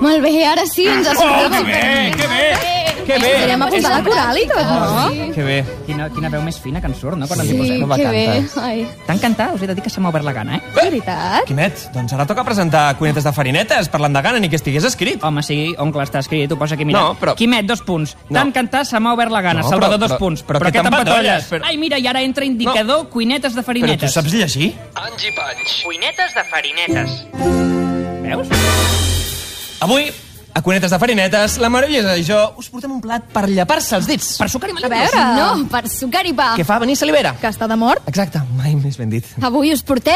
Molt bé, ara sí ens ha sortit. Que bé, que bé! Que bé! Podríem apuntar la coral i tot, no? Que bé. Quina veu més fina que en surt, no? Quan ens hi Sí, posem. que bé. Ai. Tant cantar, us he de dir que se m'ha obert la gana, eh? De veritat? Quimet, doncs ara toca presentar cuinetes de farinetes, parlant de gana, ni que estigués escrit. Home, sí, oncle, està escrit, ho posa aquí, mira. No, però- Quimet, 2 punts. No. Tant cantar, se m'ha obert la gana. No, Salvador, però- 2 punts. però què que t'empatolles? t'empatolles? Ai, mira, i ara entra indicador, cuinetes de Però farinetes. tu saps llegir? Anys i panys. Cuinetes de farinetes. Veus? Avui, a Cuinetes de Farinetes, la Meravellesa i jo us portem un plat per llepar-se els dits. Per sucar i A melindros. veure, No, per sucar i pa. Què fa venir salivera? que està de mort? Exacte, mai més ben dit. Avui us portem...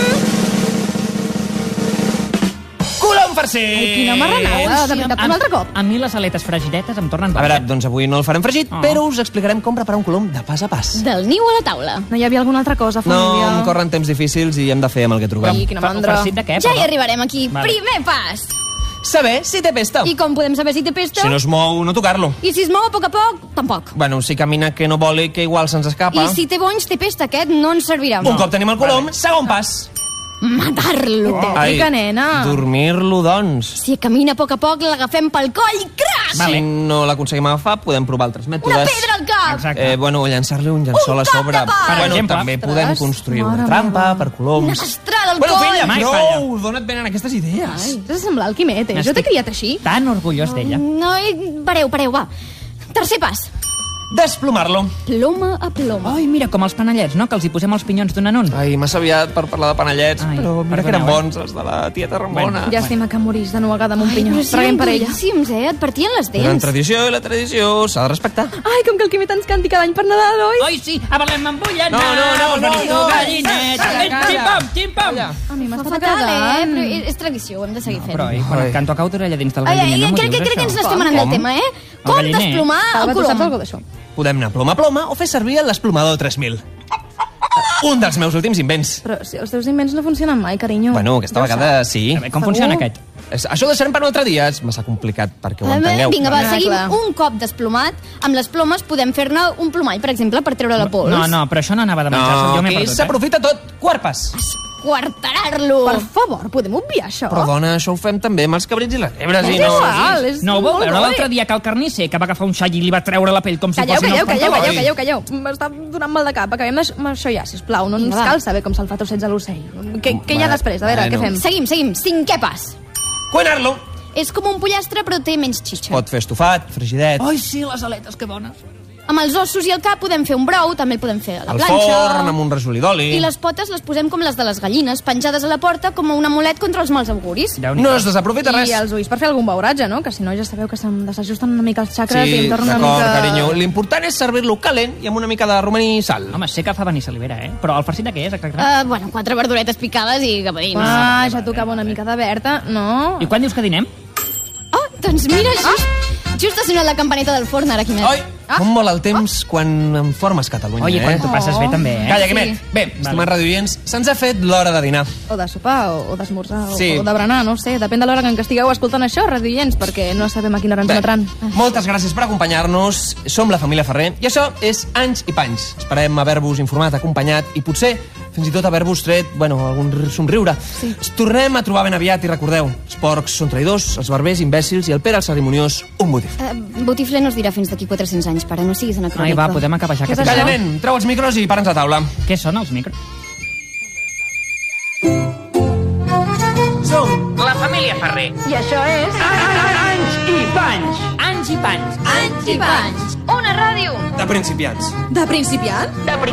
Colom farcit! Ai, quina marranada, de veritat, un altre cop. A mi les aletes fregidetes em tornen A veure, doncs avui no el farem fregit, Oh. però us explicarem com preparar un colom de pas a pas. Del niu a la taula. No hi havia alguna altra cosa, No, família? em corren temps difícils i hem de fer amb el que trobem. Ai, quina mandra. Farcit de què? Ja hi perdó? arribarem aquí. Vale. Primer pas. Saber si té pesta. I com podem saber si té pesta? Si no es mou, no tocar-lo. I si es mou a poc, tampoc. Bueno, si camina que no vol que igual se'ns escapa. I si té bonys, té pesta, aquest no ens servirà. Un cop tenim el colom, segon pas. Matar-lo. Rica nena. Dormir-lo, doncs. Si camina a poc, l'agafem pel coll i crash! Si no l'aconseguim agafar, podem provar altres mètodes. Una pedra al cap! Exacte. Bueno, llançar-li un llençol a Un cop sobre. de pa! Per Bueno, exemple. també podem Ostres, construir una mare trampa meva. per Una coloms. estrada al Bueno, coll! filla, Mai prou! D'on et venen aquestes idees? Ai, t'has de semblar el Quimet, eh? Jo t'he criat així. Tan orgullós d'ella. No, pareu, va. Tercer pas. Desplomar-lo. Ploma a ploma. Ai, mira, com els panellets, no? Que els hi posem els pinyons d'un en un. Ai, massa aviat per parlar de panellets, Ai, però mira que eren perdoneu, bons, els de la tieta Ramona. Llàstima que morís de nuegada amb un pinyó. Però si Preguem eren per ella. duríssims, et partien les Tenen dents. tradició i la tradició s'ha de respectar. Ai, com que el Quimet ens canti cada any per Nadal, oi? Oi, sí, a Belém m'embullen. No. Gallinet. Xim-pam, xim-pam. A mi Fa m'està fatal, agradant. Però és tradició, ho hem de seguir fent. Però, quan Ai. et canto a cau d'orella dins del Ai, galliner, no m'ho crec dius, que ens això? n'estem anant del Com? tema, Com galliner. desplomar el Salva, tu saps colom? alguna d'això? Podem anar ploma a ploma o fer servir l'esplomador 3000. Un dels meus últims invents. Però si els teus invents no funcionen mai, carinyo. Bueno, aquesta vegada sí. A veure, com funciona Segur? aquest? Això ho deixarem per un altre dia. És massa complicat perquè ho entengueu. Vinga, va, Ah, seguim. clar. Un cop desplomat, amb les plomes podem fer-ne un plomall, per exemple, per treure la pols. No, però això no anava de menjar, No, jo m'he aquí perdut, s'aprofita tot. Quart pas. Quartarar-lo. Per favor, podem obviar això? Però, dona, això ho fem també amb els cabrits i les llebres. És I no... igual, és No ho vau molt veure guai. l'altre dia que el carnisser que va agafar un xall i li va treure la pell com si Calleu, fossin els pantalons? calleu. M'està donant mal de cap. Acabem amb això ja, sisplau. No ens Vinga, va. cal saber com se'l fa trossets a l'ocell. Què hi ha després? A veure, Bueno. què fem? Seguim. Cinquè pas. Cuinar-lo. És com un pollastre, però té menys xitxa. Pot fer estofat, frigidet, Ai, sí, les aletes, que bones. Amb els ossos i el cap podem fer un brou, també el podem fer a la al planxa. forn, amb un rajolí d'oli. I les potes les posem com les de les gallines, penjades a la porta com un amulet contra els mals auguris. No es desaprofita res. I els ulls per fer algun beuratge, no? Que si no ja sabeu que se'm desajusten una mica els xacres i Sí, em torno una d'acord, mica... carinyo. L'important és servir-lo calent i amb una mica de romaní i sal. Home, sé que fa venir salivera, Però el farcit de què és, exactament? Bueno, 4 verduretes picades i cap a dins. Ah, ja tocava una mica de Berta, no? I quan dius que dinem? Oh, doncs mira, just ha sonat la campaneta del forn ara, Quimet. Oi, com molt el temps quan en formes Catalunya, Oi, quan t'ho passes bé, també, Calla, Sí. Quimet. Bé, estimats radioients, se'ns ha fet l'hora de dinar. O de sopar, o d'esmorzar, Sí. o de berenar, no ho sé. Depèn de l'hora en què estigueu escoltant això, radioients, perquè no sabem a quina hora ens emetran. Moltes gràcies per acompanyar-nos. Som la família Ferrer i això és Anys i Panys. Esperem haver-vos informat, acompanyat i potser fins i tot haver-vos tret, algun somriure. Sí. Ens tornem a trobar ben aviat i recordeu, els porcs són traïdors, els barbers imbècils i el Pere el cerimoniós un botif. Botifler no es dirà fins d'aquí 400 anys, pare, no siguis anacrònic. Ai, va, podem acabar ja. Què és que això? Calla, tenim- nen, treu els micros i para'ns a taula. Què són els micros? Som La família Ferrer. I això és... Anys i panys. Anys i panys. Anys i panys. Una ràdio. de principiants. De principiant?